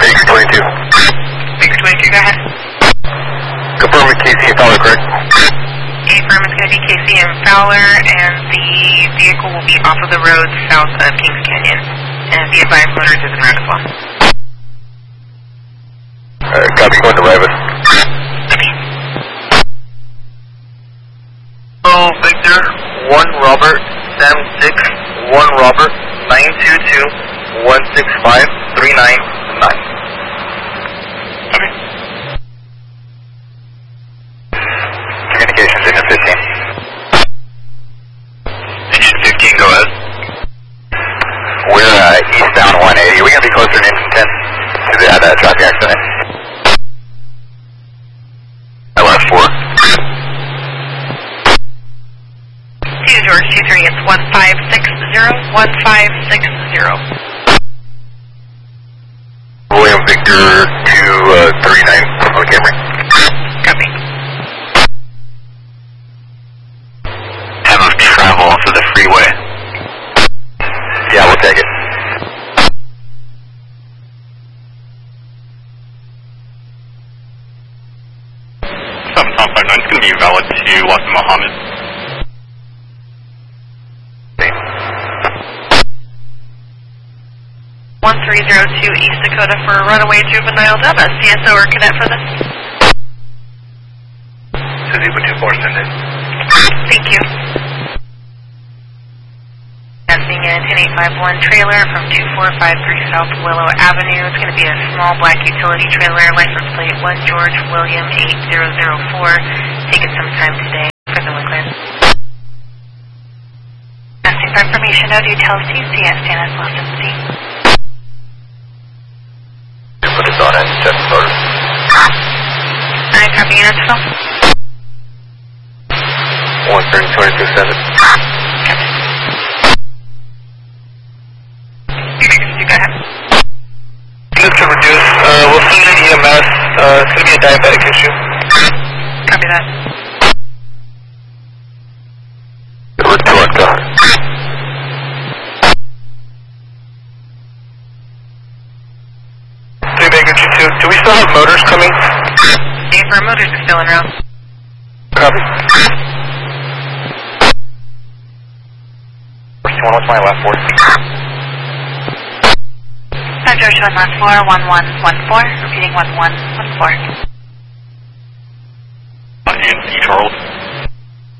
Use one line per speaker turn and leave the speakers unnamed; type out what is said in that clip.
Baker 22.
Baker 22, go ahead.
Confirm with Casey and Fowler, correct?
Affirm, it's going to be Casey and Fowler, and the vehicle will be off of the road south of Kings Canyon. And the advised motors is en route as well.
Copy, going to Ravis.
Oh, Victor, 1 Robert, Sam 6, 1 Robert, 922 165 399.
Okay.
Communications engine 15.
Engine 15, go ahead.
We're eastbound 180. Are we going to be closer to engine 10 to the traffic accident? LF4.
2 George 23, it's 1560, 1560.
William Victor 239 on the Camry.
Copy.
Time of travel off of the freeway.
Yeah, we'll take it.
Tom 59 is going to be valid to Los Mohammed.
1302 East Dakota for a runaway juvenile. Do I have a CSO or cadet for this?
Suzy with 24, send it.
Thank you. Passing in 10851 trailer from 2453 South Willow Avenue. It's going to be a small black utility trailer, license plate 1 George William 8004. Taking some time today for the clearance. Asking for information of utilities, CS Stannis Boston C.
Put this on and check the motors.
I copy units, Phil.
13227.
Go ahead.
Units can reduce. We'll send an EMS. It's going to be a diabetic issue.
Copy that.
Report done.
Baker 22. Do we still have motors coming?
The for motors is still en route.
Copy.
First one, what's my last 4?
5 George 114, 1114, repeating 1114.